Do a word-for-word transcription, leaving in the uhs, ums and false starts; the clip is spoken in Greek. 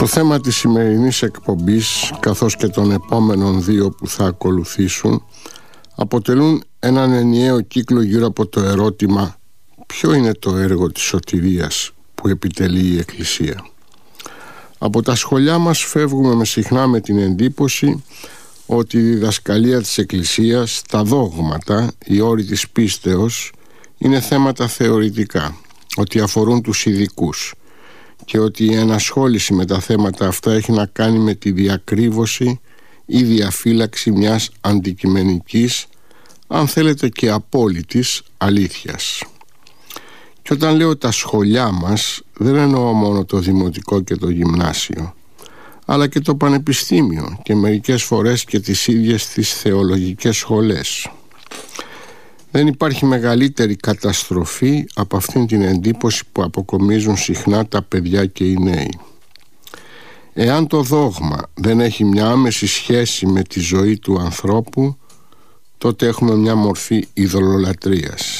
Το θέμα της σημερινής εκπομπής, καθώς και των επόμενων δύο που θα ακολουθήσουν, αποτελούν έναν ενιαίο κύκλο γύρω από το ερώτημα ποιο είναι το έργο της σωτηρίας που επιτελεί η Εκκλησία. Από τα σχολιά μας φεύγουμε με συχνά με την εντύπωση ότι η διδασκαλία της Εκκλησίας, τα δόγματα, οι όροι της πίστεως είναι θέματα θεωρητικά, ότι αφορούν τους ειδικούς και ότι η ενασχόληση με τα θέματα αυτά έχει να κάνει με τη διακρύβωση ή διαφύλαξη μιας αντικειμενικής, αν θέλετε και απόλυτης αλήθειας. Και όταν λέω τα σχολιά μας, δεν εννοώ μόνο το δημοτικό και το γυμνάσιο, αλλά και το πανεπιστήμιο και μερικές φορές και τις ίδιες τις θεολογικές σχολές. Δεν υπάρχει μεγαλύτερη καταστροφή από αυτήν την εντύπωση που αποκομίζουν συχνά τα παιδιά και οι νέοι. Εάν το δόγμα δεν έχει μια άμεση σχέση με τη ζωή του ανθρώπου, τότε έχουμε μια μορφή ειδωλολατρίας.